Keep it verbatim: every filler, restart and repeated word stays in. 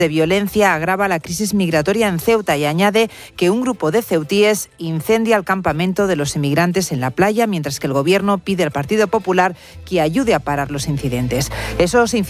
de violencia agrava la crisis migratoria en Ceuta y añade que un grupo de ceutíes incendia el campamento de los inmigrantes en la playa, mientras que el gobierno pide al Partido Popular que ayude a parar los incidentes. Esos